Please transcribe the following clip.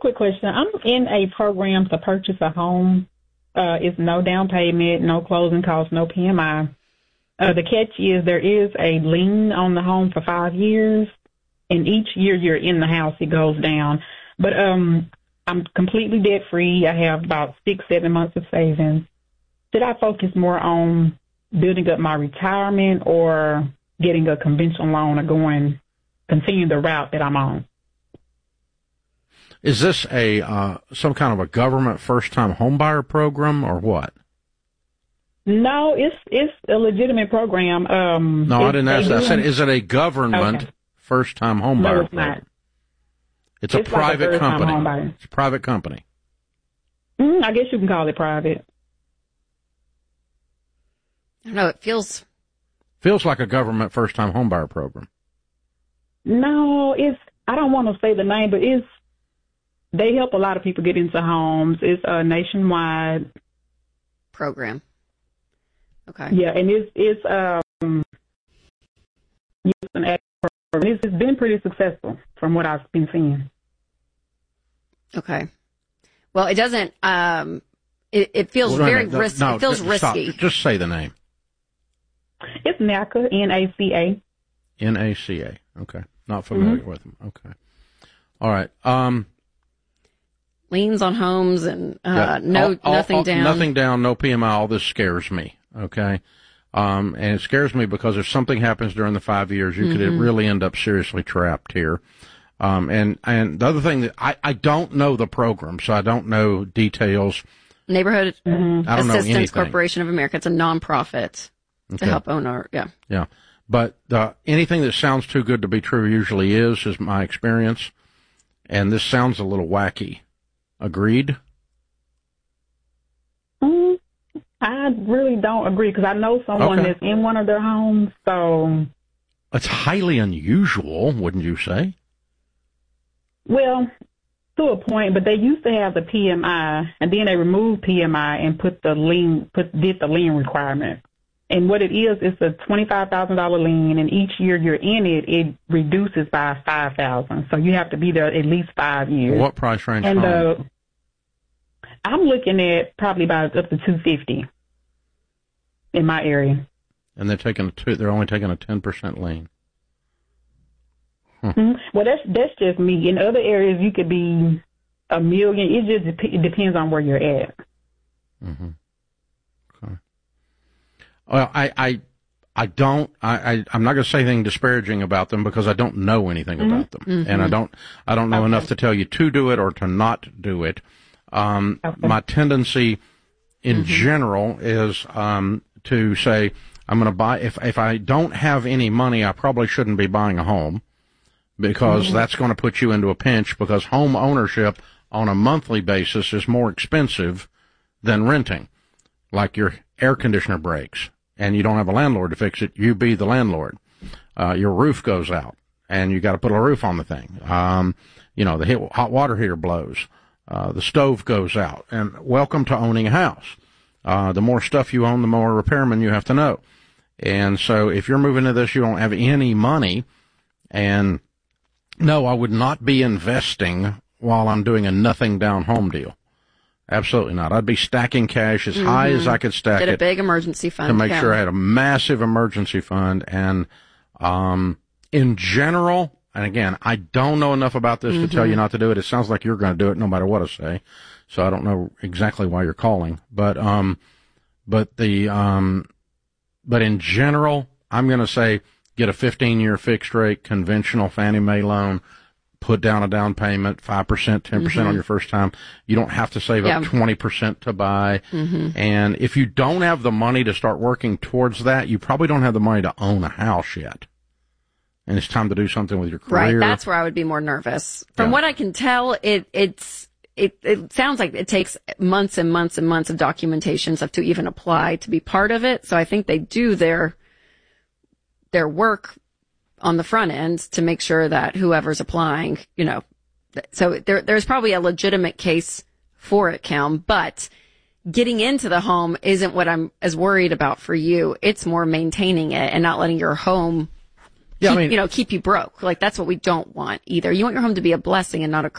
quick question. I'm in a program to purchase a home. It's no down payment, no closing costs, no PMI. The catch is there is a lien on the home for 5 years, and each year you're in the house, it goes down. But I'm completely debt free. I have about 6-7 months of savings. Should I focus more on building up my retirement or getting a conventional loan or continue the route that I'm on? Is this some kind of a government first-time homebuyer program or what? No, it's a legitimate program. No, I didn't ask that. I said, is it a government first-time homebuyer No, it's program? not. It's a private like company. Homebuyer. It's a private company. I guess you can call it private. I don't know. It feels like a government first-time homebuyer program. No, I don't want to say the name, but they help a lot of people get into homes. It's a nationwide program. Okay. Yeah, and it's an act program. It's been pretty successful from what I've been seeing. Okay. Well, it doesn't. It feels very risky. No, it feels risky. Stop. Just say the name. It's NACA, NACA. NACA. Okay. Not familiar with them. Okay. All right. Liens on homes and nothing down. Nothing down, no PMI. All this scares me. Okay. And it scares me because if something happens during the 5 years, you could really end up seriously trapped here. And the other thing that I don't know the program, so I don't know details. Neighborhood Assistance Corporation Corporation of America. It's a nonprofit to help owner. Yeah. Yeah. But anything that sounds too good to be true usually is my experience. And this sounds a little wacky. Agreed? I really don't agree because I know someone that's in one of their homes, so... It's highly unusual, wouldn't you say? Well, to a point, but they used to have the PMI, and then they removed PMI and did the lien requirement. And what it is, it's a $25,000 lien, and each year you're in it reduces by $5,000. So you have to be there at least 5 years. What price range? And I'm looking at probably about up to $250 in my area. And they're only taking a 10% lien. Well, that's just me. In other areas, you could be $1 million. It depends on where you're at. Mm-hmm. Okay. Well, I'm not going to say anything disparaging about them because I don't know anything about them, and I don't know enough to tell you to do it or to not do it. My tendency in general is to say I'm going to buy. If I don't have any money, I probably shouldn't be buying a home because that's going to put you into a pinch because home ownership on a monthly basis is more expensive than renting. Like your air conditioner breaks and you don't have a landlord to fix it, you be the landlord. Your roof goes out and you got to put a roof on the thing. The hot water heater blows. The stove goes out, and welcome to owning a house. The more stuff you own, the more repairmen you have to know. And so if you're moving to this, you don't have any money. And no, I would not be investing while I'm doing a nothing down home deal. Absolutely not. I'd be stacking cash as high as I could stack it. Get a big emergency fund. To make sure I had a massive emergency fund. And in general, and again, I don't know enough about this to tell you not to do it. It sounds like you're going to do it no matter what I say. So I don't know exactly why you're calling. But in general, I'm going to say get a 15-year fixed rate conventional Fannie Mae loan, put down a down payment, 5%, 10% on your first time. You don't have to save up 20% to buy. And if you don't have the money to start working towards that, you probably don't have the money to own a house yet. And it's time to do something with your career. Right, that's where I would be more nervous. From what I can tell, it sounds like it takes months and months and months of documentation stuff to even apply to be part of it. So I think they do their work on the front end to make sure that whoever's applying, so there's probably a legitimate case for it, Kelm, but getting into the home isn't what I'm as worried about for you. It's more maintaining it and not letting your home keep you broke. Like, that's what we don't want either. You want your home to be a blessing and not a